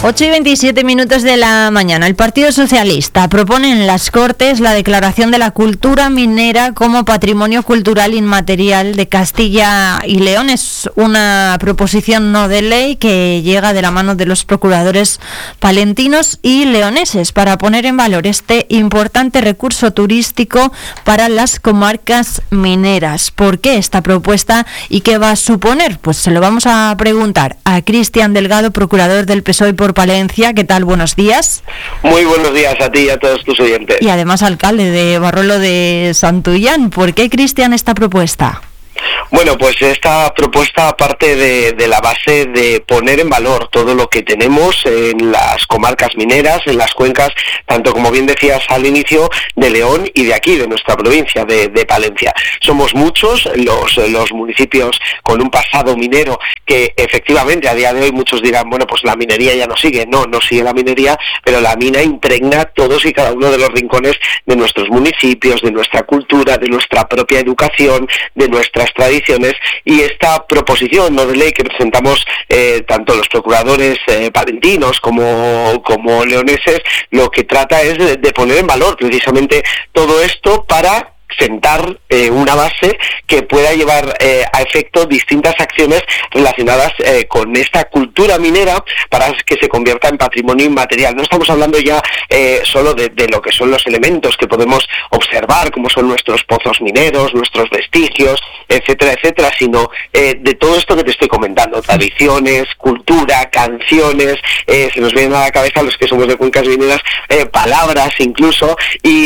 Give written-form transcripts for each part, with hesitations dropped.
8:27 de la mañana. El Partido Socialista propone en las Cortes la declaración de la cultura minera como patrimonio cultural inmaterial de Castilla y León. Es una proposición no de ley que llega de la mano de los procuradores palentinos y leoneses para poner en valor este importante recurso turístico para las comarcas mineras. ¿Por qué esta propuesta y qué va a suponer? Pues se lo vamos a preguntar a Cristian Delgado, procurador del PSOE por Palencia. ¿Qué tal? Buenos días. Muy buenos días a ti y a todos tus oyentes. Y además alcalde de Barruelo de Santullán. ¿Por qué, Cristian, esta propuesta? Bueno, pues esta propuesta parte de la base de poner en valor todo lo que tenemos en las comarcas mineras, en las cuencas, tanto como bien decías al inicio, de León y de aquí, de nuestra provincia, de Palencia. Somos muchos los municipios con un pasado minero que efectivamente a día de hoy muchos dirán, bueno, pues la minería ya no sigue. No sigue la minería, pero la mina impregna todos y cada uno de los rincones de nuestros municipios, de nuestra cultura, de nuestra propia educación, de nuestras tradiciones, y esta proposición no de ley que presentamos tanto los procuradores palentinos como leoneses, lo que trata es de poner en valor precisamente todo esto para sentar una base que pueda llevar a efecto distintas acciones relacionadas con esta cultura minera para que se convierta en patrimonio inmaterial. No estamos hablando ya solo de lo que son los elementos que podemos observar, como son nuestros pozos mineros, nuestros vestigios, etcétera, sino de todo esto que te estoy comentando: tradiciones, cultura, canciones, se nos vienen a la cabeza los que somos de cuencas mineras, palabras incluso,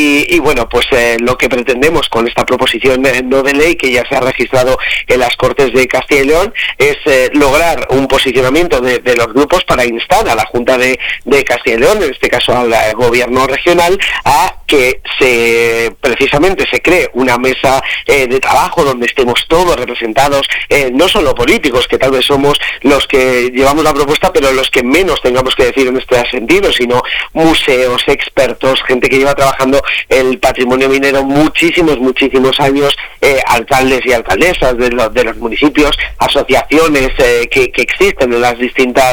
y bueno, pues lo que pretendemos con esta proposición no de ley que ya se ha registrado en las Cortes de Castilla y León es lograr un posicionamiento de los grupos para instar a la Junta de Castilla y León, en este caso al gobierno regional, a que precisamente se cree una mesa de trabajo donde estemos todos representados, no solo políticos, que tal vez somos los que llevamos la propuesta, pero los que menos tengamos que decir en este sentido, sino museos, expertos, gente que lleva trabajando el patrimonio minero muchísimos años, alcaldes y alcaldesas de los municipios, asociaciones que existen en las distintas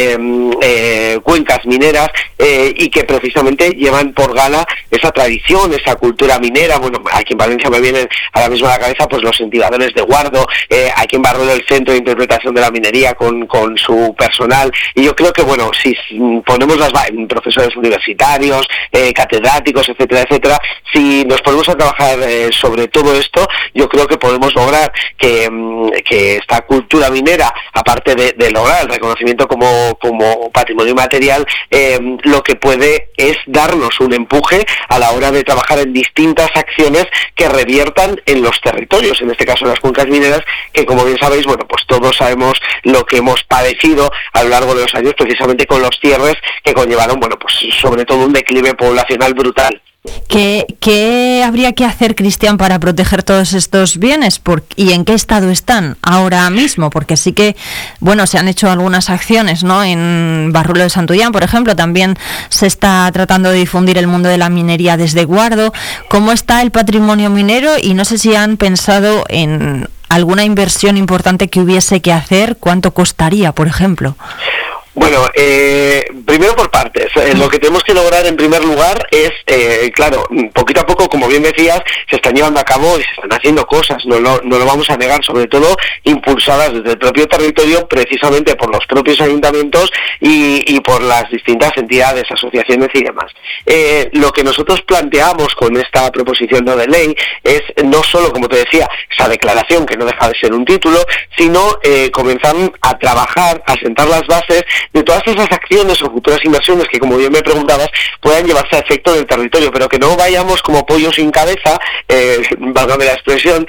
cuencas mineras y que precisamente llevan por gala esa tradición, esa cultura minera. Bueno, aquí en Valencia me vienen ahora mismo a la cabeza pues los intigadores de Guardo, aquí en Barruelo el Centro de Interpretación de la Minería con su personal, y yo creo que bueno, si ponemos profesores universitarios, catedráticos, etcétera, si nos ponemos a trabajar sobre todo esto, yo creo que podemos lograr que esta cultura minera, aparte de lograr el reconocimiento como patrimonio material, lo que puede es darnos un empuje a la hora de trabajar en distintas acciones que reviertan en los territorios, en este caso en las cuencas mineras, que como bien sabéis, bueno, pues todos sabemos lo que hemos padecido a lo largo de los años precisamente con los cierres que conllevaron, bueno, pues sobre todo un declive poblacional brutal. ¿Qué habría que hacer, Cristian, para proteger todos estos bienes? ¿Y en qué estado están ahora mismo? Porque sí que, bueno, se han hecho algunas acciones, ¿no? En Barruelo de Santullán, por ejemplo, también se está tratando de difundir el mundo de la minería desde Guardo. ¿Cómo está el patrimonio minero? Y no sé si han pensado en alguna inversión importante que hubiese que hacer. ¿Cuánto costaría, por ejemplo? Bueno, primero por partes. Lo que tenemos que lograr en primer lugar es, claro, poquito a poco, como bien decías, se están llevando a cabo y se están haciendo cosas, no lo vamos a negar, sobre todo impulsadas desde el propio territorio, precisamente por los propios ayuntamientos y por las distintas entidades, asociaciones y demás. Lo que nosotros planteamos con esta proposición no de ley es no solo, como te decía, esa declaración, que no deja de ser un título, sino comenzar a trabajar, a sentar las bases de todas esas acciones o futuras inversiones que, como bien me preguntabas, puedan llevarse a efecto en el territorio, pero que no vayamos como pollo sin cabeza, válgame la expresión,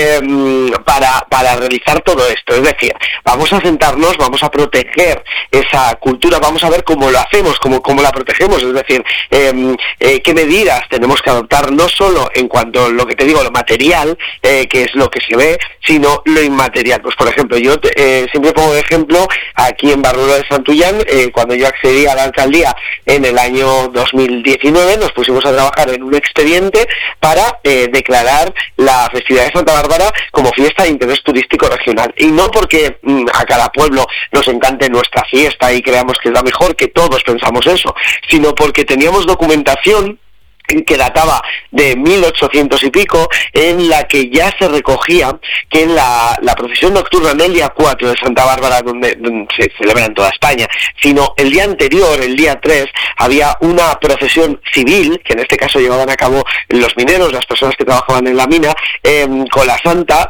para realizar todo esto. Es decir, vamos a sentarnos, vamos a proteger esa cultura, vamos a ver cómo lo hacemos, cómo la protegemos, es decir, qué medidas tenemos que adoptar, no solo en cuanto a lo que te digo, lo material, que es lo que se ve, sino lo inmaterial. Pues por ejemplo, yo siempre pongo de ejemplo aquí en Barruelo de Santullán Santillán, cuando yo accedí a la alcaldía en el año 2019, nos pusimos a trabajar en un expediente para declarar la festividad de Santa Bárbara como fiesta de interés turístico regional. Y no porque a cada pueblo nos encante nuestra fiesta y creamos que es la mejor, que todos pensamos eso, sino porque teníamos documentación que databa de 1800 y pico, en la que ya se recogía que en la procesión nocturna, no el día 4 de Santa Bárbara, donde se celebra en toda España, sino el día anterior, el día 3, había una procesión civil, que en este caso llevaban a cabo los mineros, las personas que trabajaban en la mina, con la santa,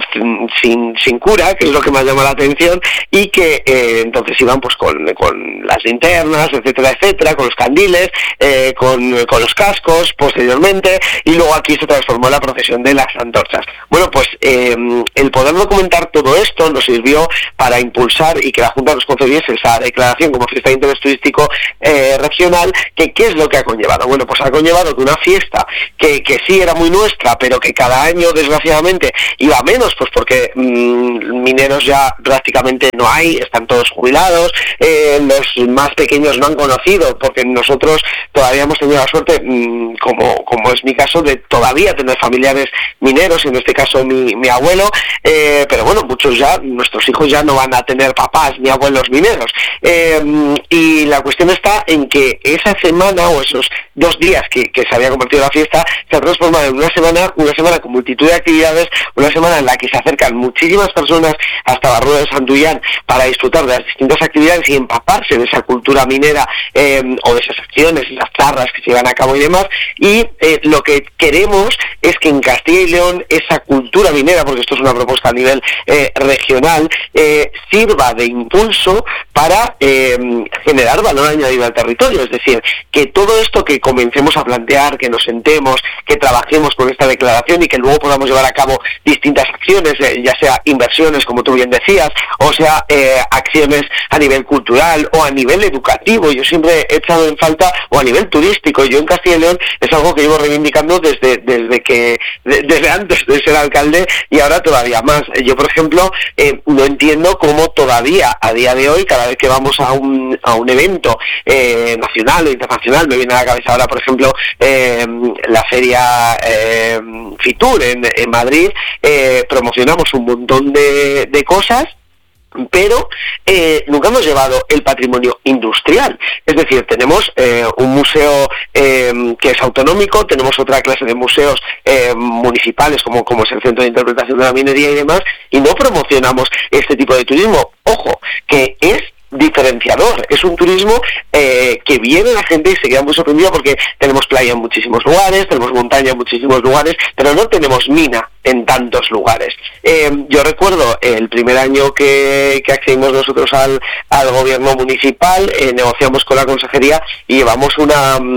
sin cura, que es lo que más llama la atención, y que entonces iban pues con las linternas, etcétera, etcétera, con los candiles, con los cascos, posteriormente, y luego aquí se transformó en la procesión de las antorchas. Bueno, pues el poder documentar todo esto nos sirvió para impulsar y que la Junta nos concediese esa declaración como fiesta de interés turístico regional. ¿Qué es lo que ha conllevado? Bueno, pues ha conllevado que una fiesta que sí era muy nuestra, pero que cada año desgraciadamente iba a menos, pues porque mineros ya prácticamente no hay, están todos jubilados, los más pequeños no han conocido, porque nosotros todavía hemos tenido la suerte, como es mi caso, de todavía tener familiares mineros, en este caso mi abuelo, pero bueno, muchos ya, nuestros hijos ya no van a tener papás ni abuelos mineros, y la cuestión está en que esa semana o esos 2 días que se había convertido en la fiesta se ha transformado en una semana con multitud de actividades, una semana en la que se acercan muchísimas personas hasta la Rueda de Santillán para disfrutar de las distintas actividades y empaparse de esa cultura minera, o de esas acciones y las charlas que se llevan a cabo y demás. Y lo que queremos es que en Castilla y León esa cultura minera, porque esto es una propuesta a nivel regional, sirva de impulso para generar valor añadido al territorio. Es decir, que todo esto que comencemos a plantear, que nos sentemos, que trabajemos con esta declaración y que luego podamos llevar a cabo distintas acciones, ya sea inversiones, como tú bien decías, o sea acciones a nivel cultural o a nivel educativo. Yo siempre he echado en falta, o a nivel turístico, yo en Castilla y León es algo que llevo reivindicando desde antes de ser alcalde y ahora todavía más. Yo, por ejemplo, no entiendo cómo todavía a día de hoy, cada vez que vamos a un evento nacional o internacional, me viene a la cabeza ahora, por ejemplo, la feria Fitur en Madrid, promocionamos un montón de cosas, pero nunca hemos llevado el patrimonio industrial. Es decir, tenemos un museo que es autonómico, tenemos otra clase de museos municipales como es el Centro de Interpretación de la Minería y demás, y no promocionamos este tipo de turismo. Ojo, que es diferenciador, es un turismo que viene la gente y se queda muy sorprendida porque tenemos playa en muchísimos lugares, tenemos montaña en muchísimos lugares, pero no tenemos mina en tantos lugares. Yo recuerdo el primer año que accedimos nosotros al gobierno municipal, negociamos con la consejería y llevamos un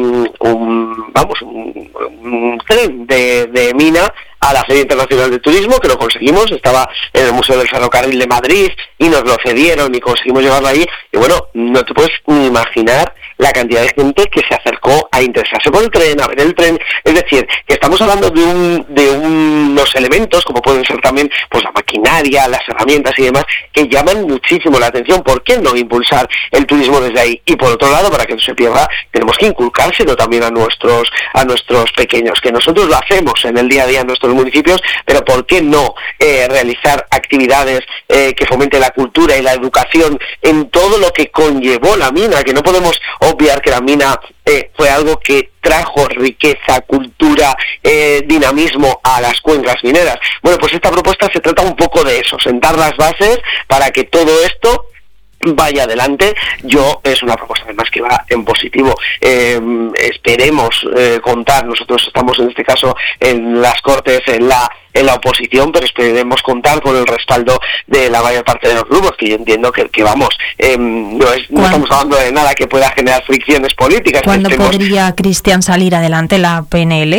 tren de mina a la Feria Internacional de Turismo, que lo conseguimos, estaba en el Museo del Ferrocarril de Madrid y nos lo cedieron y conseguimos llevarlo ahí. Y bueno, no te puedes ni imaginar la cantidad de gente que se acercó a interesarse por el tren, a ver el tren. Es decir, que estamos hablando de unos elementos, como pueden ser también pues la maquinaria, las herramientas y demás, que llaman muchísimo la atención. ¿Por qué no impulsar el turismo desde ahí? Y por otro lado, para que no se pierda, tenemos que inculcárselo también a nuestros pequeños, que nosotros lo hacemos en el día a día en nuestros municipios, pero ¿por qué no realizar actividades que fomenten la cultura y la educación en todo lo que conllevó la mina? Que no podemos obviar que la mina fue algo que trajo riqueza, cultura, dinamismo a las cuencas mineras. Bueno, pues esta propuesta se trata un poco de eso, sentar las bases para que todo esto vaya adelante. Es una propuesta además que va en positivo. Esperemos contar, nosotros estamos en este caso en las Cortes, en la oposición, pero esperemos contar con el respaldo de la mayor parte de los grupos, que yo entiendo que vamos, no estamos hablando de nada que pueda generar fricciones políticas. ¿Cuándo podría, Cristian, salir adelante la PNL?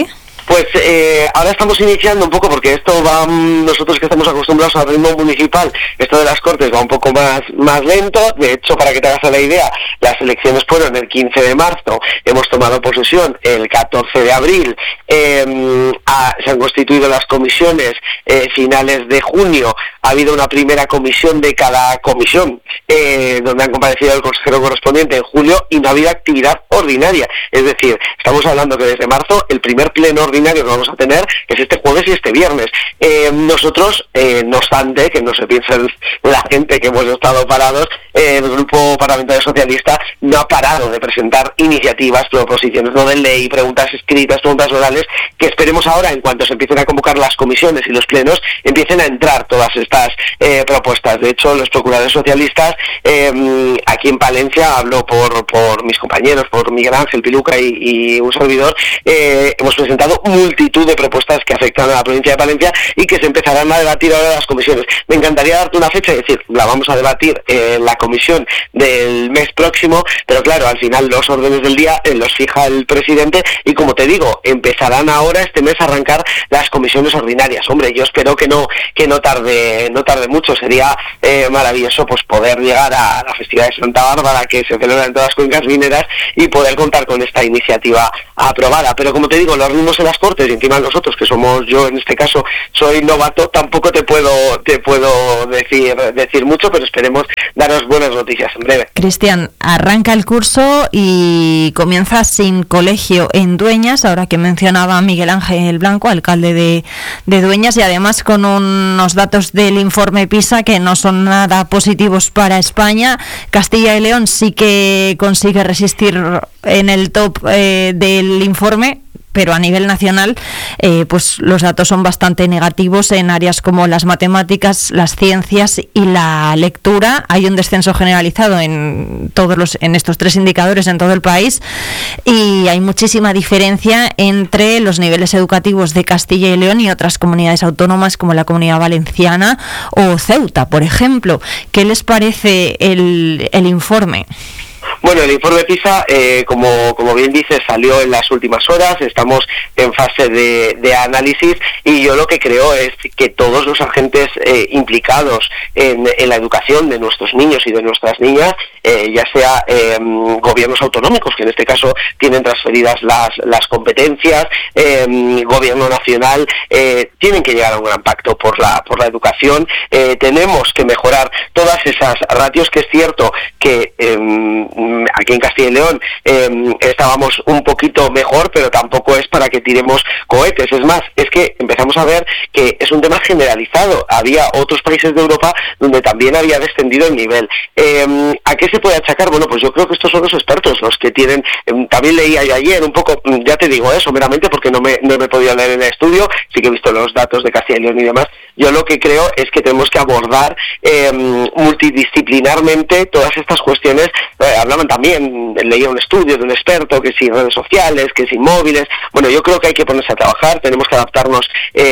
Pues ahora estamos iniciando un poco, porque esto va, nosotros que estamos acostumbrados al ritmo municipal, esto de las Cortes va un poco más lento. De hecho, para que te hagas la idea, las elecciones fueron el 15 de marzo, hemos tomado posesión el 14 de abril, se han constituido las comisiones finales de junio, ha habido una primera comisión de cada comisión, donde han comparecido el consejero correspondiente en julio, y no ha habido actividad ordinaria. Es decir, estamos hablando que desde marzo el primer pleno ordinario que vamos a tener es este jueves y este viernes. Nosotros, no obstante, que no se piense la gente que hemos estado parados, el Grupo Parlamentario Socialista no ha parado de presentar iniciativas, proposiciones no de ley, preguntas escritas, preguntas orales, que esperemos ahora, en cuanto se empiecen a convocar las comisiones y los plenos, empiecen a entrar todas estas propuestas. De hecho, los procuradores socialistas, aquí en Palencia, hablo por mis compañeros, por Miguel Ángel Piluca y un servidor, hemos presentado multitud de propuestas que afectan a la provincia de Palencia y que se empezarán a debatir ahora en las comisiones. Me encantaría darte una fecha y decir, la vamos a debatir en la comisión del mes próximo, pero claro, al final los órdenes del día los fija el presidente, y como te digo, empezarán ahora este mes a arrancar las comisiones ordinarias. Hombre, yo espero que no tarde mucho. Sería maravilloso pues poder llegar a la festividad de Santa Bárbara, que se celebra en todas las cuencas mineras, y poder contar con esta iniciativa aprobada. Pero como te digo, los ritmos en las Cortes, y encima nosotros, que somos, yo en este caso soy novato, tampoco te puedo decir mucho, pero esperemos daros buenas noticias en breve. Cristian, arranca el curso y comienza sin colegio en Dueñas, ahora que mencionaba Miguel Ángel Blanco, alcalde de Dueñas, y además con unos datos del informe PISA que no son nada positivos para España. Castilla y León sí que consigue resistir en el top del informe, pero a nivel nacional pues los datos son bastante negativos en áreas como las matemáticas, las ciencias y la lectura. Hay un descenso generalizado en estos tres indicadores en todo el país, y hay muchísima diferencia entre los niveles educativos de Castilla y León y otras comunidades autónomas como la Comunidad Valenciana o Ceuta, por ejemplo. ¿Qué les parece el informe? Bueno, el informe PISA, como bien dices, salió en las últimas horas, estamos en fase de análisis, y yo lo que creo es que todos los agentes implicados en la educación de nuestros niños y de nuestras niñas, ya sea gobiernos autonómicos, que en este caso tienen transferidas las competencias, gobierno nacional, tienen que llegar a un gran pacto por la educación. Tenemos que mejorar todas esas ratios, que es cierto que aquí en Castilla y León estábamos un poquito mejor, pero tampoco es para que tiremos cohetes. Es más, es que empezamos a ver que es un tema generalizado. Había otros países de Europa donde también había descendido el nivel. ¿A qué se puede achacar? Bueno, pues yo creo que estos son los expertos los que tienen. También leía yo ayer un poco, ya te digo eso meramente porque no me he podido leer en el estudio, sí que he visto los datos de Castilla y León y demás. Yo lo que creo es que tenemos que abordar multidisciplinarmente todas estas cuestiones. Hablaban también, leía un estudio de un experto, que si redes sociales, que si móviles. Bueno, yo creo que hay que ponerse a trabajar, tenemos que adaptarnos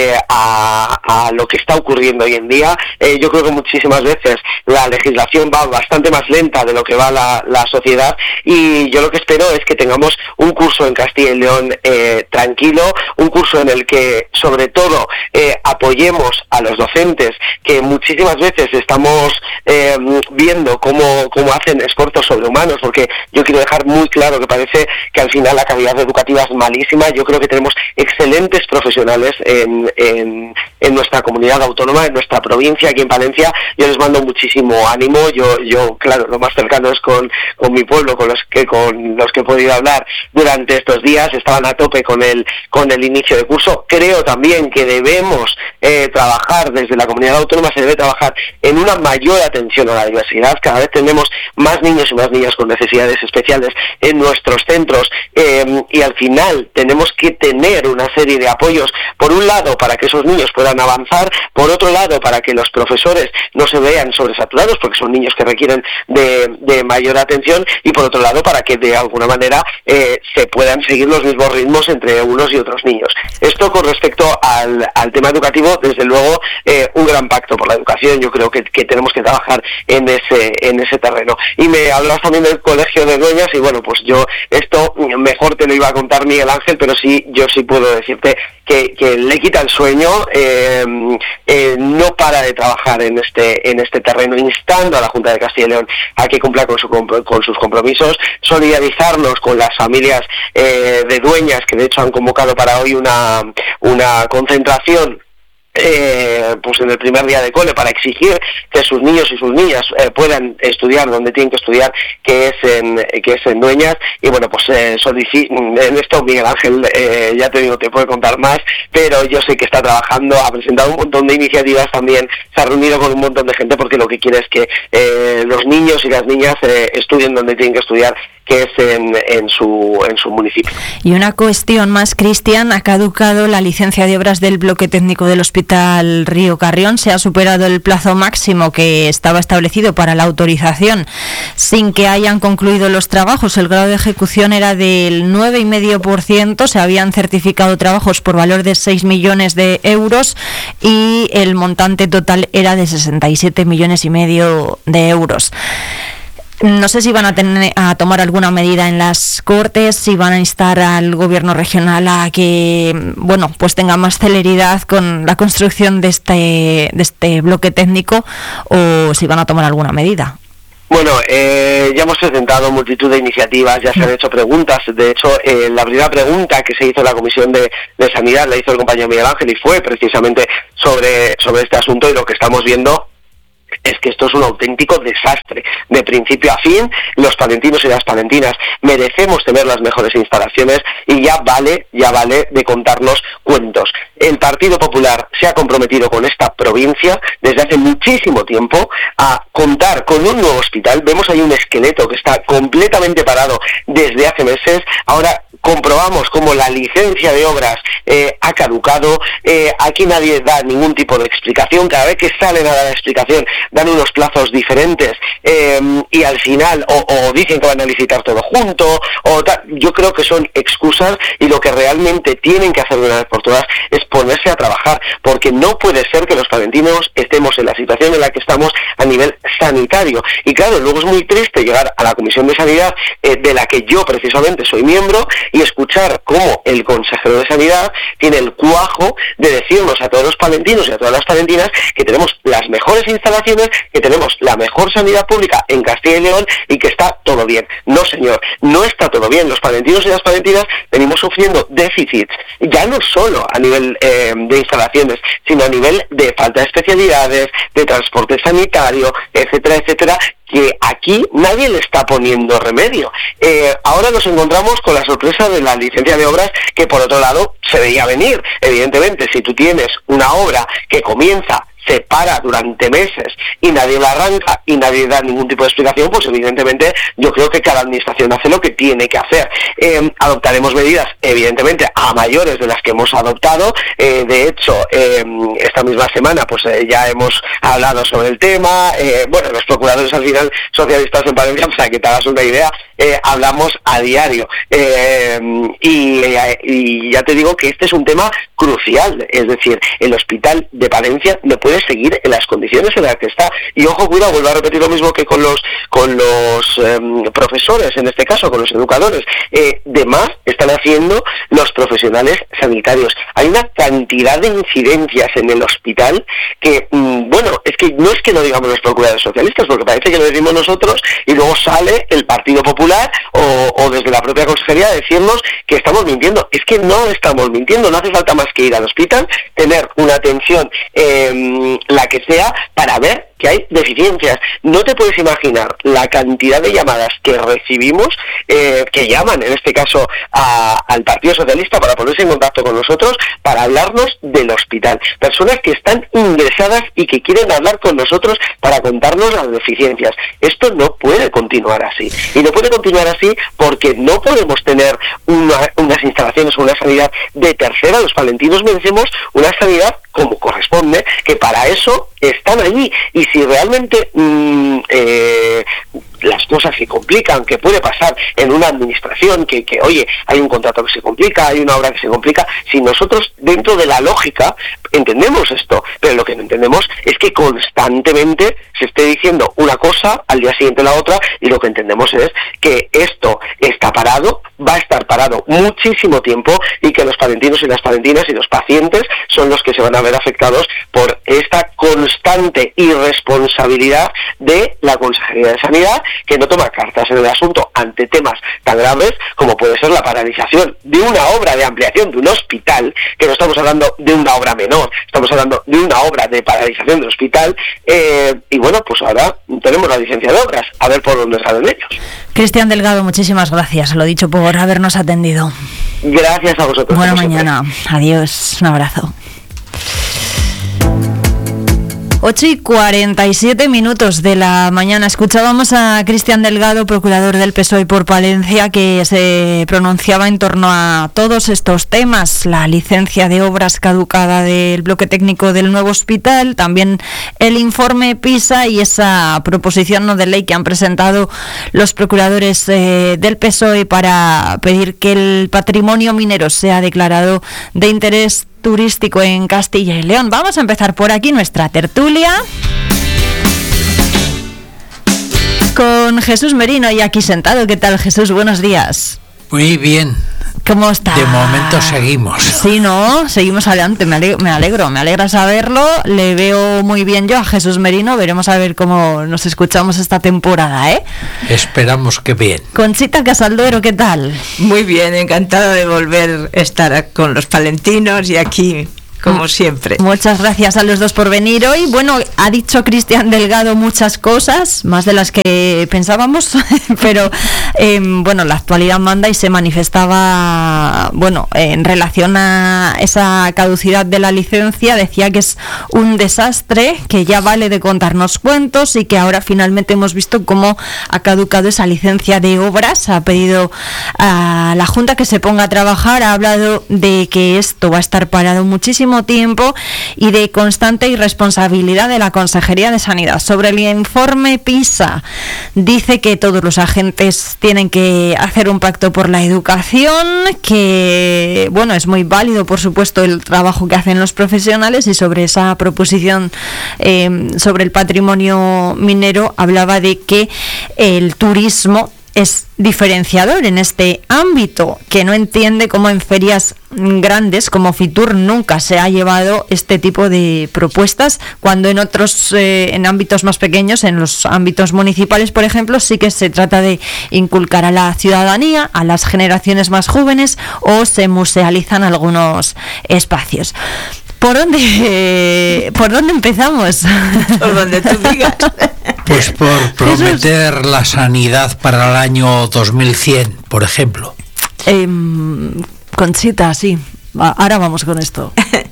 a lo que está ocurriendo hoy en día. Yo creo que muchísimas veces la legislación va bastante más lenta de lo que va la sociedad, y yo lo que espero es que tengamos un curso en Castilla y León tranquilo, un curso en el que sobre todo apoyemos a los docentes, que muchísimas veces estamos viendo cómo hacen esfuerzos sobrehumanos, porque yo quiero dejar muy claro que parece que al final la calidad educativa es malísima. Yo creo que tenemos excelentes profesionales en nuestra comunidad autónoma, en nuestra provincia, aquí en Palencia. Yo les mando muchísimo ánimo. Yo claro, lo más cercano es con mi pueblo, con los que he podido hablar durante estos días. Estaban a tope con el inicio de curso. Creo también que debemos trabajar desde la comunidad autónoma, se debe trabajar en una mayor atención a la diversidad. Cada vez tenemos más niños y más niñas con necesidades especiales en nuestros centros, y al final tenemos que tener una serie de apoyos, por un lado para que esos niños puedan avanzar, por otro lado para que los profesores no se vean sobresaturados porque son niños que requieren de mayor atención, y por otro lado para que de alguna manera se puedan seguir los mismos ritmos entre unos y otros niños. Esto con respecto al tema educativo, desde luego un gran pacto por la educación. Yo creo que tenemos que trabajar en ese terreno. Y me hablas también del colegio. Colegio de Dueñas, y bueno, pues yo esto mejor te lo iba a contar Miguel Ángel, pero yo sí puedo decirte que le quita el sueño, no para de trabajar en este terreno, instando a la Junta de Castilla y León a que cumpla con sus compromisos, solidarizarnos con las familias de Dueñas, que de hecho han convocado para hoy una concentración pues en el primer día de cole, para exigir que sus niños y sus niñas puedan estudiar donde tienen que estudiar, que es en Dueñas. Y bueno, pues en esto Miguel Ángel, ya te digo, te puede contar más, pero yo sé que está trabajando, ha presentado un montón de iniciativas también, se ha reunido con un montón de gente, porque lo que quiere es que los niños y las niñas estudien donde tienen que estudiar, que es en su municipio. Y una cuestión más, Cristian, ha caducado la licencia de obras del bloque técnico del Hospital Río Carrión. Se ha superado el plazo máximo que estaba establecido para la autorización sin que hayan concluido los trabajos. El grado de ejecución era del 9,5%, se habían certificado trabajos por valor de 6 millones de euros y el montante total era de 67,5 millones de euros. No sé si van a tomar alguna medida en las Cortes, si van a instar al Gobierno regional a que, bueno, pues tenga más celeridad con la construcción de este bloque técnico, o si van a tomar alguna medida. Bueno, ya hemos presentado multitud de iniciativas, ya se han hecho preguntas. De hecho, la primera pregunta que se hizo en la Comisión de Sanidad la hizo el compañero Miguel Ángel, y fue precisamente sobre este asunto, y lo que estamos viendo es que esto es un auténtico desastre. De principio a fin, los palentinos y las palentinas merecemos tener las mejores instalaciones, y ya vale de contarnos cuentos. El Partido Popular se ha comprometido con esta provincia desde hace muchísimo tiempo a contar con un nuevo hospital. Vemos ahí un esqueleto que está completamente parado desde hace meses. Ahora comprobamos cómo la licencia de obras ha caducado. Aquí nadie da ningún tipo de explicación. Cada vez que salen a dar explicación dan unos plazos diferentes, y al final o dicen que van a licitar todo junto o tal. Yo creo que son excusas, y lo que realmente tienen que hacer de una vez por todas es ponerse a trabajar, porque no puede ser que los palentinos estemos en la situación en la que estamos a nivel sanitario. Y claro, luego es muy triste llegar a la Comisión de Sanidad, de la que yo precisamente soy miembro, y escuchar cómo el consejero de Sanidad tiene el cuajo de decirnos a todos los palentinos y a todas las palentinas que tenemos las mejores instalaciones, que tenemos la mejor sanidad pública en Castilla y León, y que está todo bien. No, señor, no está todo bien. Los palentinos y las palentinas venimos sufriendo déficits, ya no solo a nivel de instalaciones, sino a nivel de falta de especialidades, de transporte sanitario, etcétera, etcétera, que aquí nadie le está poniendo remedio. Ahora nos encontramos con la sorpresa de la licencia de obras, que por otro lado se veía venir. Evidentemente, si tú tienes una obra que comienza, se para durante meses y nadie la arranca y nadie da ningún tipo de explicación, pues evidentemente yo creo que cada administración hace lo que tiene que hacer. Adoptaremos medidas, evidentemente, a mayores de las que hemos adoptado. De hecho, esta misma semana pues ya hemos hablado sobre el tema. Bueno, los procuradores al final socialistas en Palencia, para que te hagas una idea, hablamos a diario. Y ya te digo que este es un tema crucial. Es decir, el hospital de Palencia no puede seguir en las condiciones en las que está. Y ojo, cuidado, vuelvo a repetir lo mismo que con los profesores, en este caso con los educadores. De más están haciendo los profesionales sanitarios. Hay una cantidad de incidencias en el hospital que, bueno, es que no es que lo digamos los procuradores socialistas, porque parece que lo decimos nosotros y luego sale el Partido Popular o desde la propia consejería a decirnos que estamos mintiendo. Es que no estamos mintiendo, no hace falta más que ir al hospital, tener una atención la que sea, para ver que hay deficiencias. No te puedes imaginar la cantidad de llamadas que recibimos, que llaman en este caso al Partido Socialista para ponerse en contacto con nosotros, para hablarnos del hospital. Personas que están ingresadas y que quieren hablar con nosotros para contarnos las deficiencias. Esto no puede continuar así. Y no puede continuar así porque no podemos tener unas instalaciones o una sanidad de tercera. Los palentinos merecemos una sanidad como corresponde, que para eso están allí. Y si realmente las cosas se complican, que puede pasar en una administración, que oye, hay un contrato que se complica, hay una obra que se complica. Si nosotros, dentro de la lógica, entendemos esto, pero lo que no entendemos es que constantemente se esté diciendo una cosa, al día siguiente la otra, y lo que entendemos es que esto está parado, va a estar parado muchísimo tiempo, y que los palentinos y las palentinas y los pacientes son los que se van a ver afectados por esta constante irresponsabilidad de la Consejería de Sanidad, que no toma cartas en el asunto ante temas tan graves como puede ser la paralización de una obra de ampliación de un hospital, que no estamos hablando de una obra menor, estamos hablando de una obra de paralización del hospital, y bueno, pues ahora tenemos la licencia de obras, a ver por dónde salen ellos. Cristian Delgado, muchísimas gracias, lo dicho, por habernos atendido. Gracias a vosotros. Buena mañana, adiós, un abrazo. 8:47 de la mañana. Escuchábamos a Cristian Delgado, procurador del PSOE por Palencia, que se pronunciaba en torno a todos estos temas: la licencia de obras caducada del bloque técnico del nuevo hospital, también el informe PISA y esa proposición no de ley que han presentado los procuradores del PSOE para pedir que el patrimonio minero sea declarado de interés turístico en Castilla y León. Vamos a empezar por aquí nuestra tertulia con Jesús Merino, y aquí sentado. ¿Qué tal, Jesús? Buenos días. Muy bien. ¿Cómo está? De momento seguimos. Sí, ¿no? Seguimos adelante. Me alegra saberlo. Le veo muy bien yo a Jesús Merino. Veremos a ver cómo nos escuchamos esta temporada, ¿eh? Esperamos que bien. Conchita Casalduero, ¿qué tal? Muy bien, encantada de volver a estar con los palentinos y aquí, como siempre. Muchas gracias a los dos por venir hoy. Bueno, ha dicho Cristian Delgado muchas cosas, más de las que pensábamos, pero bueno, la actualidad manda, y se manifestaba, bueno, en relación a esa caducidad de la licencia. Decía que es un desastre, que ya vale de contarnos cuentos, y que ahora finalmente hemos visto cómo ha caducado esa licencia de obras. Ha pedido a la Junta que se ponga a trabajar, ha hablado de que esto va a estar parado muchísimo tiempo y de constante irresponsabilidad de la Consejería de Sanidad. Sobre el informe PISA, dice que todos los agentes tienen que hacer un pacto por la educación, que bueno, es muy válido, por supuesto, el trabajo que hacen los profesionales. Y sobre esa proposición sobre el patrimonio minero, hablaba de que el turismo es diferenciador en este ámbito, que no entiende cómo en ferias grandes como Fitur nunca se ha llevado este tipo de propuestas, cuando en otros en ámbitos más pequeños, en los ámbitos municipales, por ejemplo, sí que se trata de inculcar a la ciudadanía, a las generaciones más jóvenes, o se musealizan algunos espacios. ¿Por dónde empezamos? Por donde tú digas. Pues por prometer la sanidad para el año 2100, por ejemplo. Conchita, sí. Ahora vamos con esto.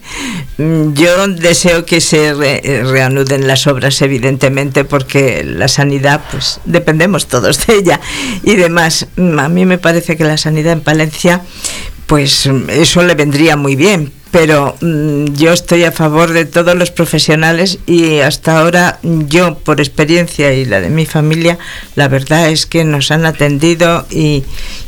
Yo deseo que se reanuden las obras, evidentemente, porque la sanidad, pues dependemos todos de ella y demás. A mí me parece que la sanidad en Palencia, pues eso le vendría muy bien, pero yo estoy a favor de todos los profesionales, y hasta ahora yo, por experiencia y la de mi familia, la verdad es que nos han atendido y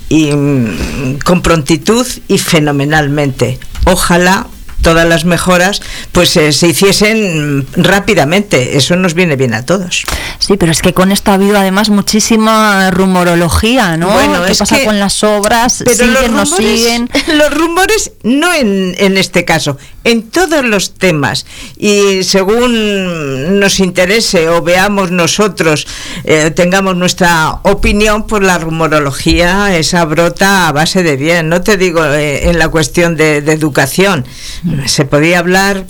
con prontitud y fenomenalmente. Ojalá todas las mejoras pues se hiciesen rápidamente. Eso nos viene bien a todos. Sí, pero es que con esto ha habido además muchísima rumorología, ¿no? Bueno, ¿qué pasa con las obras? Pero ¿Siguen, no siguen? Los rumores no en este caso, en todos los temas, y según nos interese o veamos nosotros, tengamos nuestra opinión, por la rumorología esa brota a base de bien. No te digo en la cuestión de educación, se podía hablar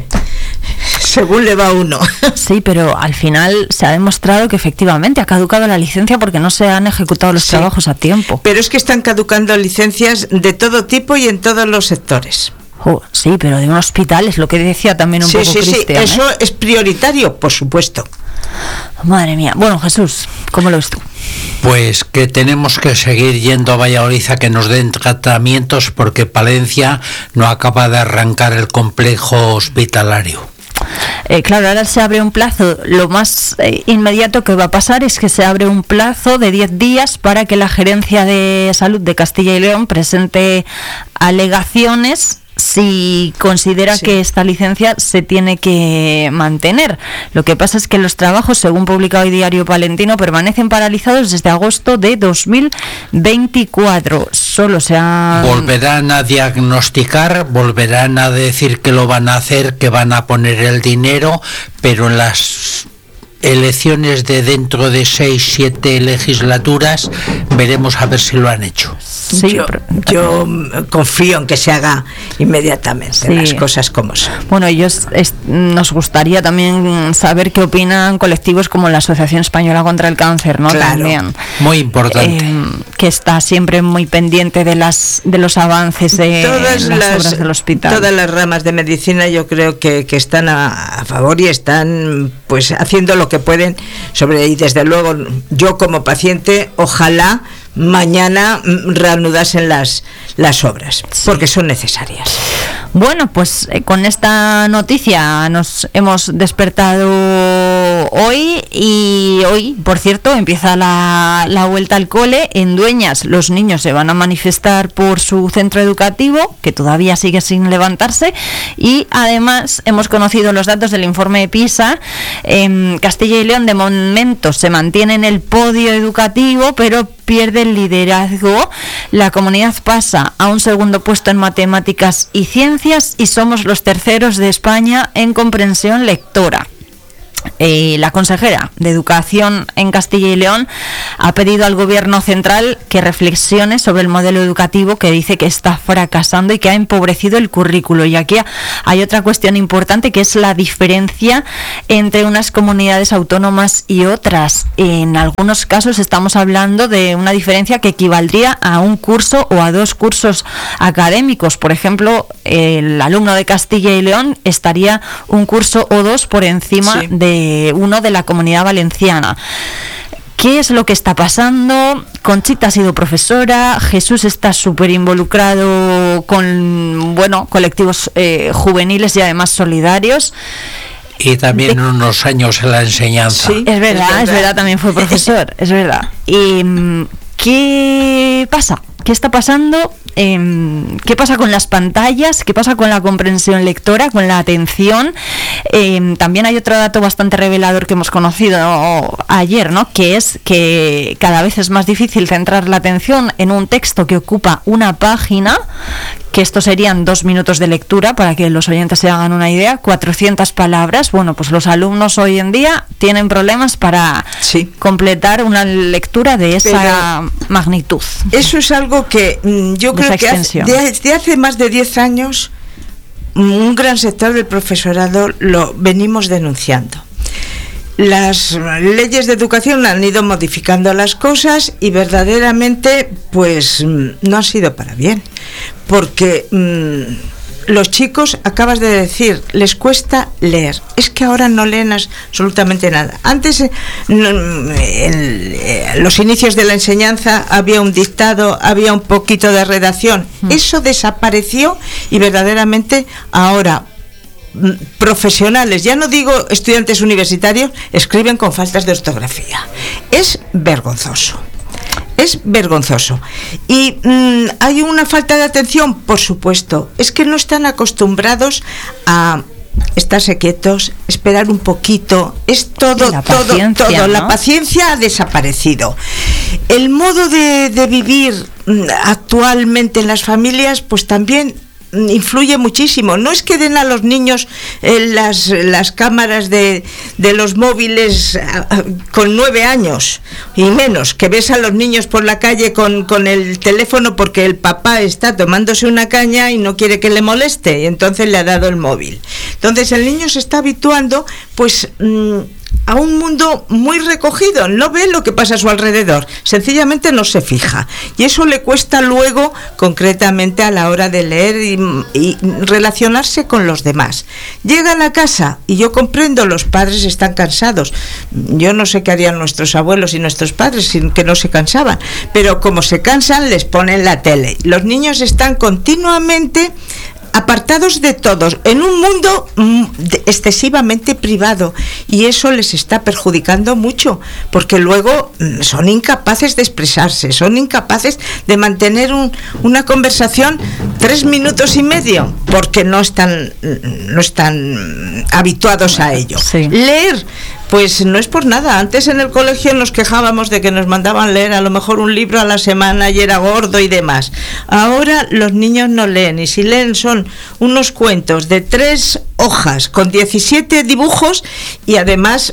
según le va uno. Sí, pero al final se ha demostrado que efectivamente ha caducado la licencia porque no se han ejecutado los trabajos a tiempo. Pero es que están caducando licencias de todo tipo y en todos los sectores. Sí, pero de un hospital, es lo que decía también un poco Cristian. Sí, eso es prioritario, por supuesto. Madre mía. Bueno, Jesús, ¿cómo lo ves tú? Pues que tenemos que seguir yendo a Valladolid a que nos den tratamientos, porque Palencia no acaba de arrancar el complejo hospitalario. Claro, ahora se abre un plazo. Lo más inmediato que va a pasar es que se abre un plazo de 10 días para que la Gerencia de Salud de Castilla y León presente alegaciones si considera que esta licencia se tiene que mantener. Lo que pasa es que los trabajos, según publica hoy Diario Palentino, permanecen paralizados desde agosto de 2024. Solo se han... Volverán a diagnosticar, volverán a decir que lo van a hacer, que van a poner el dinero, pero en las elecciones de dentro de 6-7 legislaturas veremos a ver si lo han hecho. Sí, yo confío en que se haga inmediatamente, las cosas como son. Bueno, nos gustaría también saber qué opinan colectivos como la Asociación Española contra el Cáncer, ¿no? Claro, también, muy importante. Que está siempre muy pendiente de los avances de las obras del hospital. Todas las ramas de medicina yo creo que están a favor y están pues haciendo lo que pueden y desde luego yo como paciente ojalá mañana reanudasen las obras, porque son necesarias. Bueno, pues con esta noticia nos hemos despertado hoy, y hoy, por cierto, empieza la vuelta al cole. En Dueñas los niños se van a manifestar por su centro educativo, que todavía sigue sin levantarse, y además hemos conocido los datos del informe de PISA. Castilla y León de momento se mantiene en el podio educativo, pero pierde el liderazgo. La comunidad pasa a un segundo puesto en matemáticas y ciencias y somos los terceros de España en comprensión lectora. La consejera de Educación en Castilla y León ha pedido al Gobierno central que reflexione sobre el modelo educativo que dice que está fracasando y que ha empobrecido el currículo. Y aquí hay otra cuestión importante, que es la diferencia entre unas comunidades autónomas y otras. En algunos casos estamos hablando de una diferencia que equivaldría a un curso o a 2 cursos académicos. Por ejemplo, el alumno de Castilla y León estaría un curso o 2 por encima de uno de la Comunidad Valenciana. ¿Qué es lo que está pasando? Conchita ha sido profesora, Jesús está súper involucrado con colectivos juveniles y además solidarios. Y también unos años en la enseñanza. Sí, es verdad, también fue profesor, es verdad. ¿Y qué pasa? ¿Qué está pasando? ¿Qué pasa con las pantallas? ¿Qué pasa con la comprensión lectora, con la atención? También hay otro dato bastante revelador que hemos conocido ayer, ¿no? Que es que cada vez es más difícil centrar la atención en un texto que ocupa una página, que estos serían 2 minutos de lectura, para que los oyentes se hagan una idea, 400 palabras. Bueno, pues los alumnos hoy en día tienen problemas para completar una lectura de esa magnitud. Eso es algo que yo creo que desde hace más de 10 años un gran sector del profesorado lo venimos denunciando. Las leyes de educación han ido modificando las cosas y verdaderamente pues no ha sido para bien, porque los chicos, acabas de decir, les cuesta leer. Es que ahora no leen absolutamente nada. Antes, en los inicios de la enseñanza, había un dictado, había un poquito de redacción. Eso desapareció y verdaderamente ahora profesionales, ya no digo estudiantes universitarios, escriben con faltas de ortografía. Es vergonzoso. Es vergonzoso. Y hay una falta de atención, por supuesto. Es que no están acostumbrados a estarse quietos, esperar un poquito. Es todo. ¿no? La paciencia ha desaparecido. El modo de vivir actualmente en las familias, pues también influye muchísimo. No es que den a los niños las cámaras de los móviles con 9 años y menos, que ves a los niños por la calle con el teléfono porque el papá está tomándose una caña y no quiere que le moleste y entonces le ha dado el móvil. Entonces el niño se está habituando pues a un mundo muy recogido, no ve lo que pasa a su alrededor, sencillamente no se fija, y eso le cuesta luego concretamente a la hora de leer y relacionarse con los demás. Llegan a casa y yo comprendo, los padres están cansados, yo no sé qué harían nuestros abuelos y nuestros padres sin que no se cansaban, pero como se cansan les ponen la tele, los niños están continuamente apartados de todos, en un mundo excesivamente privado, y eso les está perjudicando mucho, porque luego son incapaces de expresarse, son incapaces de mantener una conversación 3 minutos y medio, porque no están habituados a ello. Sí. Leer, pues no es por nada. Antes en el colegio nos quejábamos de que nos mandaban leer a lo mejor un libro a la semana y era gordo y demás. Ahora los niños no leen, y si leen son unos cuentos de 3 hojas con 17 dibujos y además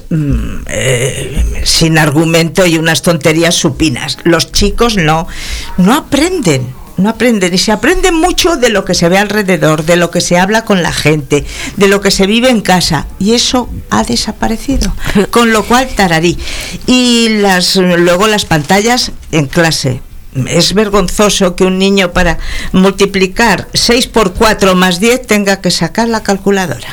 sin argumento y unas tonterías supinas. Los chicos no aprenden. No aprenden, y se aprende mucho de lo que se ve alrededor, de lo que se habla con la gente, de lo que se vive en casa, y eso ha desaparecido, con lo cual tararí. Y luego las pantallas en clase. Es vergonzoso que un niño, para multiplicar 6 por 4 más 10 tenga que sacar la calculadora.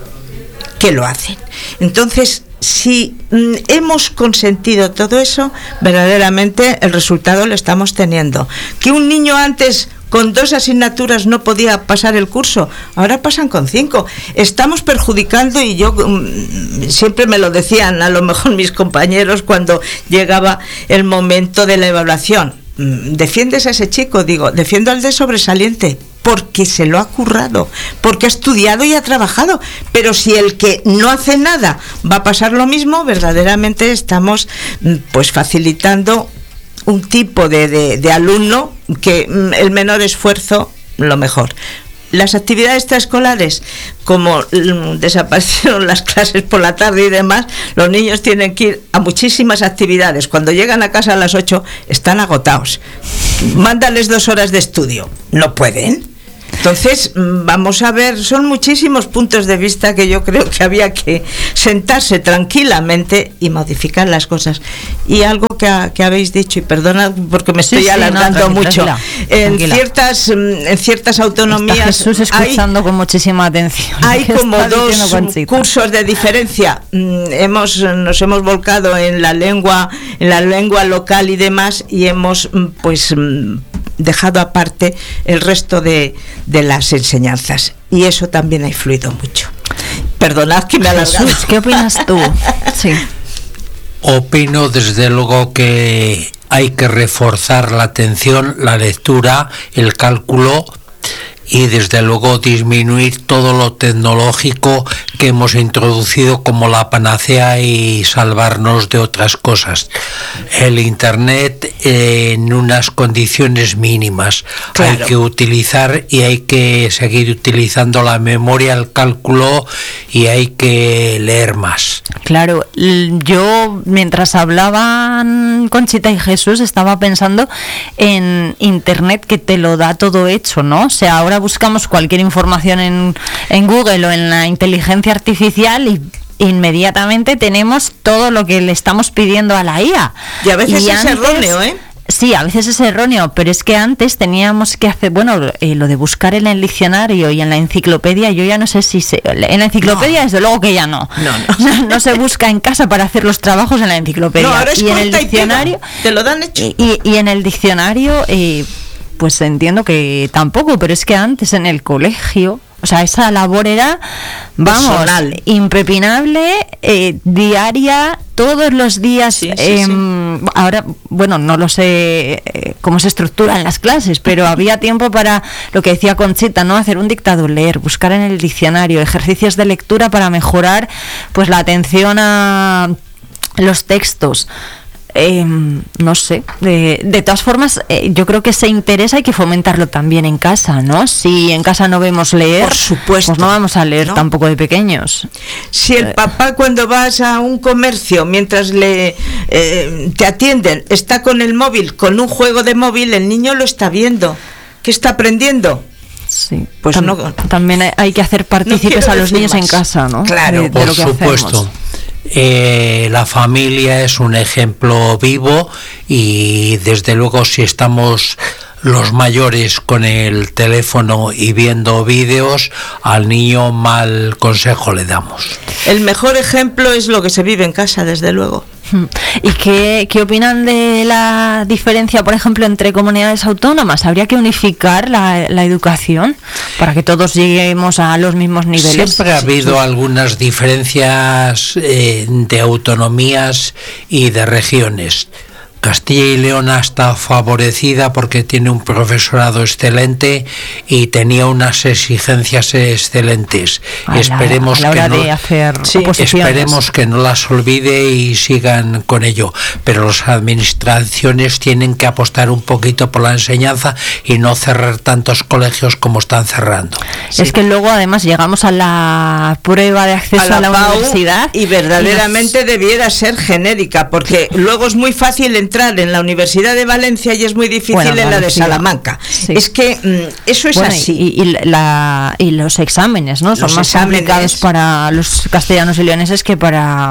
¿Qué lo hacen? Entonces, si hemos consentido todo eso, verdaderamente el resultado lo estamos teniendo. Que un niño antes con 2 asignaturas no podía pasar el curso, ahora pasan con 5. Estamos perjudicando, y yo siempre me lo decían a lo mejor mis compañeros cuando llegaba el momento de la evaluación: ¿defiendes a ese chico? Digo, defiendo al de sobresaliente, porque se lo ha currado, porque ha estudiado y ha trabajado. Pero si el que no hace nada va a pasar lo mismo, verdaderamente estamos pues facilitando un tipo de alumno que el menor esfuerzo, lo mejor. Las actividades extraescolares, como desaparecieron las clases por la tarde y demás, los niños tienen que ir a muchísimas actividades. Cuando llegan a casa a las 8 están agotados. Mándales 2 horas de estudio, no pueden. Entonces, vamos a ver, son muchísimos puntos de vista que yo creo que había que sentarse tranquilamente y modificar las cosas. Y algo que habéis dicho, y perdona porque me estoy alargando mucho, tranquila. En ciertas autonomías está Jesús escuchando con muchísima atención. Hay como 2 cursos de diferencia. Nos hemos volcado en la lengua local y demás, y hemos pues dejado aparte el resto de las enseñanzas, y eso también ha influido mucho. Perdonad que me alargado. Jesús, ¿qué opinas tú? Sí. Opino desde luego que hay que reforzar la atención, la lectura, el cálculo, y desde luego disminuir todo lo tecnológico que hemos introducido como la panacea y salvarnos de otras cosas. El internet en unas condiciones mínimas. Claro. Hay que utilizar y hay que seguir utilizando la memoria, el cálculo, y hay que leer más. Claro, yo mientras hablaban Conchita y Jesús estaba pensando en internet, que te lo da todo hecho, ¿no? O sea, ahora buscamos cualquier información en Google o en la inteligencia artificial y inmediatamente tenemos todo lo que le estamos pidiendo a la IA. Y a veces es erróneo, ¿eh? Sí, a veces es erróneo, pero es que antes teníamos que hacer, lo de buscar en el diccionario y en la enciclopedia, yo ya no sé si en la enciclopedia, desde luego que ya no. No se busca en casa para hacer los trabajos en la enciclopedia. No, ahora es y en el diccionario te lo dan hecho. Y en el diccionario pues entiendo que tampoco, pero es que antes en el colegio, o sea, esa labor era, personal, impepinable, diaria, todos los días. Sí. Ahora, no lo sé cómo se estructuran las clases, pero había tiempo para lo que decía Conchita, ¿no? Hacer un dictado, leer, buscar en el diccionario, ejercicios de lectura para mejorar pues la atención a los textos. No sé, de todas formas, yo creo que ese interés hay que fomentarlo también en casa, ¿no? Si en casa no vemos leer, por supuesto, pues no vamos a leer tampoco de pequeños. Si el papá, cuando vas a un comercio, mientras te atienden, está con el móvil, con un juego de móvil, el niño lo está viendo. ¿Qué está aprendiendo? Sí, pues también hay que hacer partícipes a los niños en casa, ¿no? Claro, de por lo que supuesto. Hacemos. La familia es un ejemplo vivo, y desde luego si estamos los mayores con el teléfono y viendo vídeos, al niño mal consejo le damos. El mejor ejemplo es lo que se vive en casa, desde luego. ¿Y qué opinan de la diferencia, por ejemplo, entre comunidades autónomas? ¿Habría que unificar la educación para que todos lleguemos a los mismos niveles? Siempre ha habido algunas diferencias de autonomías y de regiones. Castilla y León ha estado favorecida porque tiene un profesorado excelente y tenía unas exigencias excelentes. Esperemos que no las olvide y sigan con ello. Pero las administraciones tienen que apostar un poquito por la enseñanza y no cerrar tantos colegios como están cerrando. Es que luego además llegamos a la prueba de acceso a la universidad y verdaderamente debiera ser genérica, porque luego es muy fácil entrar en la Universidad de Valencia y es muy difícil en la de Salamanca. Sí. Es que eso es así. Y los exámenes, ¿no? Son más complicados para los castellanos y leoneses que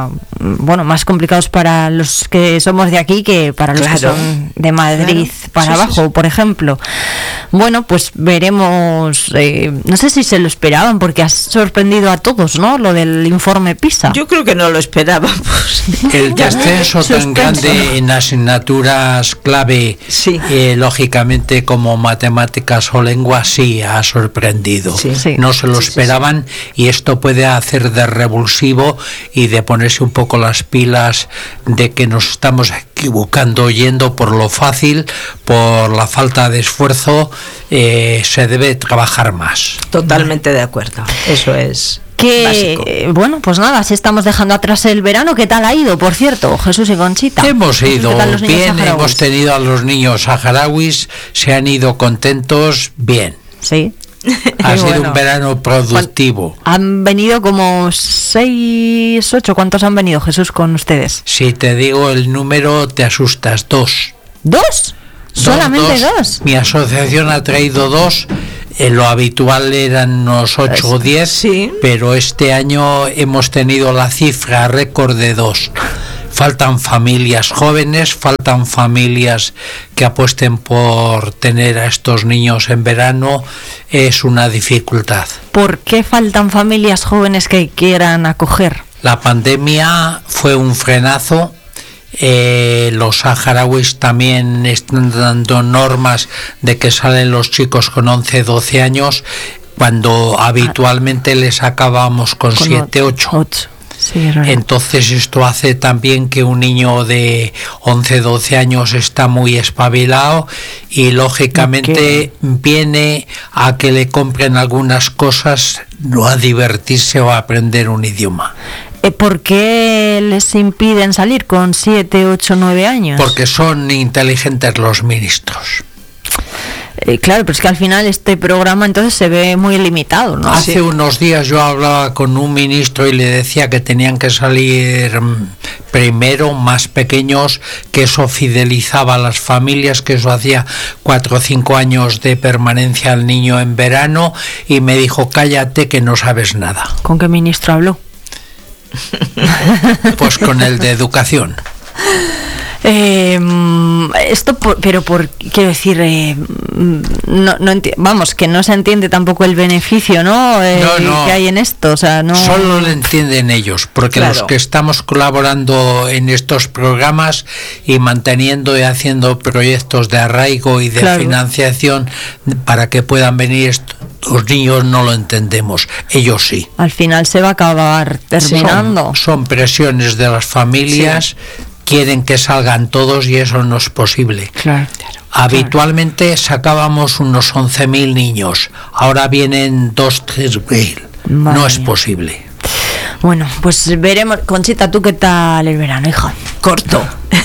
más complicados para los que somos de aquí que para los que son de Madrid para abajo, por ejemplo. Bueno, pues veremos. No sé si se lo esperaban, porque ha sorprendido a todos, ¿no? Lo del informe PISA. Yo creo que no lo esperábamos. El descenso tan grande en asignaturas clave, lógicamente como matemáticas o lengua, sí ha sorprendido. No se lo esperaban y esto puede hacer de revulsivo y de ponerse un poco las pilas de que nos estamos equivocando yendo por lo fácil, por la falta de esfuerzo. Se debe trabajar más. Totalmente de acuerdo. Eso es básico. Bueno, pues nada, si estamos dejando atrás el verano. ¿Qué tal ha ido, por cierto, Jesús y Conchita? Hemos ido bien, hemos tenido a los niños saharauis, se han ido contentos, bien. Sí. Ha sido un verano productivo. Han venido como 6, 8. ¿Cuántos han venido, Jesús, con ustedes? Si te digo el número, te asustas. 2. ¿2? ¿Solamente 2? Mi asociación ha traído 2. Lo habitual eran unos 8 o 10, pero este año hemos tenido la cifra récord de 2. Faltan familias jóvenes, faltan familias que apuesten por tener a estos niños en verano. Es una dificultad. ¿Por qué faltan familias jóvenes que quieran acoger? La pandemia fue un frenazo. Los saharauis también están dando normas de que salen los chicos con 11, 12 años, cuando habitualmente les acabamos con 7, 8. Sí, entonces esto hace también que un niño de 11, 12 años está muy espabilado y lógicamente viene a que le compren algunas cosas, no a divertirse o a aprender un idioma. ¿Por qué les impiden salir con 7, 8, 9 años? Porque son inteligentes los ministros. Claro, pero es que al final este programa entonces se ve muy limitado, ¿no? Hace unos días yo hablaba con un ministro y le decía que tenían que salir primero más pequeños, que eso fidelizaba a las familias, que eso hacía 4 o 5 años de permanencia al niño en verano, y me dijo, cállate que no sabes nada. ¿Con qué ministro habló? Pues con el de educación. Quiero decir, vamos, que no se entiende tampoco el beneficio, ¿no? Que hay en esto, o sea, no. Solo lo entienden ellos, porque los que estamos colaborando en estos programas y manteniendo y haciendo proyectos de arraigo y de financiación para que puedan venir los niños no lo entendemos, ellos sí. Al final se va a acabar terminando. Son presiones de las familias. Quieren que salgan todos y eso no es posible. Habitualmente sacábamos unos 11.000 niños, ahora vienen 2-3.000. No es posible. Bueno, pues veremos. Conchita, ¿tú qué tal el verano, hija? Corto.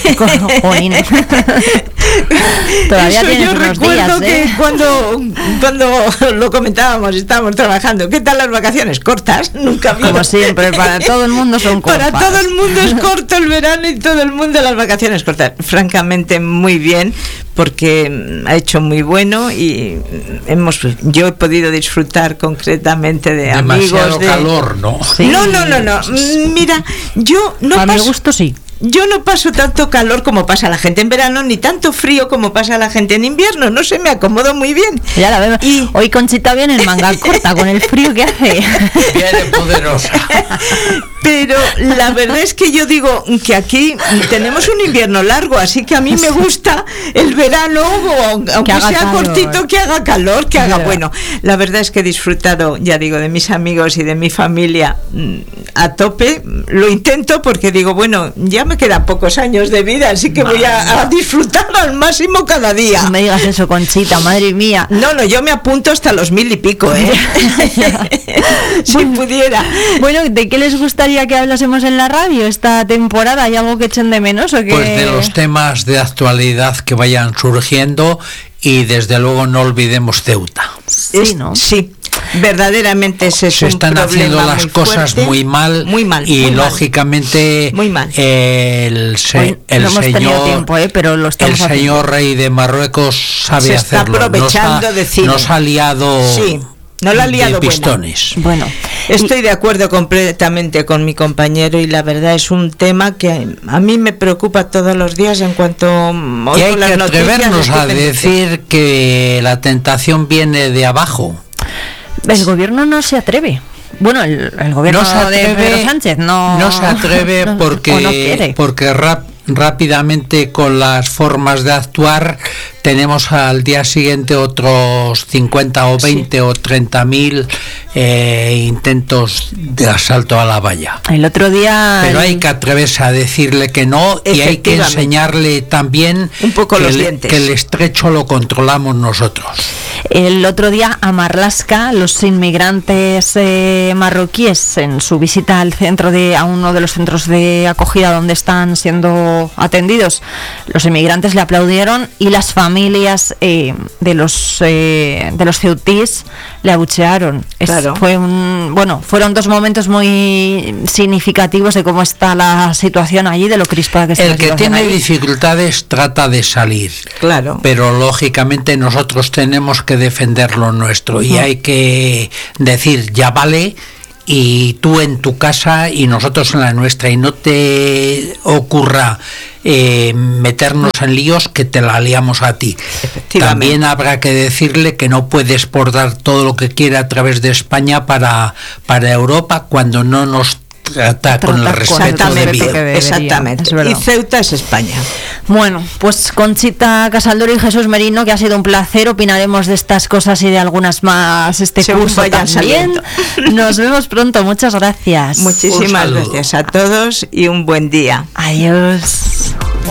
Todavía eso tienes yo unos recuerdo días, que cuando lo comentábamos, estábamos trabajando. ¿Qué tal las vacaciones? Cortas, nunca vi. Como siempre, para todo el mundo son cortas. Para todo el mundo es corto el verano y todo el mundo las vacaciones cortas. Francamente, muy bien, porque ha hecho muy bueno y yo he podido disfrutar concretamente de demasiado amigos. Demasiado calor, ¿no? Sí. No. Mira, yo no a mi gusto sí. Yo no paso tanto calor como pasa la gente en verano, ni tanto frío como pasa la gente en invierno. No sé, me acomodo muy bien. Ya la vemos. Y hoy Conchita viene en manga corta con el frío que hace. Viene poderosa. Pero la verdad es que yo digo que aquí tenemos un invierno largo, así que a mí me gusta el verano, aunque sea calor, cortito, que haga calor, que haga bueno. La verdad es que he disfrutado, ya digo, de mis amigos y de mi familia a tope. Lo intento porque digo, bueno, ya me quedan pocos años de vida, así que voy a disfrutar al máximo cada día. No me digas eso, Conchita, madre mía. No, yo me apunto hasta los 1000 y pico, si pudiera. Bueno, ¿de qué les gustaría que hablásemos en la radio esta temporada? ¿Hay algo que echen de menos o que...? Pues de los temas de actualidad que vayan surgiendo y desde luego no olvidemos Ceuta. Sí, ¿no? Sí. Verdaderamente se están haciendo las cosas muy mal y lógicamente muy mal. El señor rey de Marruecos sabe hacerlo. Nos ha liado. Sí. No la ha liado pistones. Bueno, estoy de acuerdo completamente con mi compañero y la verdad es un tema que a mí me preocupa todos los días en cuanto y hay que atrevernos a decir que la tentación viene de abajo. El gobierno no se atreve. Bueno, el gobierno de Pedro Sánchez no se atreve porque rápidamente con las formas de actuar tenemos al día siguiente otros 50 o 20 o 30.000 intentos de asalto a la valla. El otro día... Pero hay que atreverse a decirle que no y hay que enseñarle también un poco los dientes. Que el estrecho lo controlamos nosotros. El otro día a Marlaska, los inmigrantes marroquíes en su visita al a uno de los centros de acogida donde están siendo atendidos, los inmigrantes le aplaudieron y las familias de los ceutís le abuchearon. Claro. Fueron dos momentos muy significativos de cómo está la situación allí, de lo crispada que está la situación. El que tiene dificultades trata de salir. Claro. Pero lógicamente nosotros tenemos que defender lo nuestro y hay que decir, ya vale, y tú en tu casa y nosotros en la nuestra, y no te ocurra meternos en líos que te la liamos a ti. También habrá que decirle que no puede exportar todo lo que quiera a través de España para Europa cuando no nos trata con el respeto debido. Exactamente. Y Ceuta es España. Bueno, pues Conchita Casaldoro y Jesús Merino, que ha sido un placer. Opinaremos de estas cosas y de algunas más curso también. Nos vemos pronto. Muchas gracias. Muchísimas gracias a todos y un buen día. Adiós.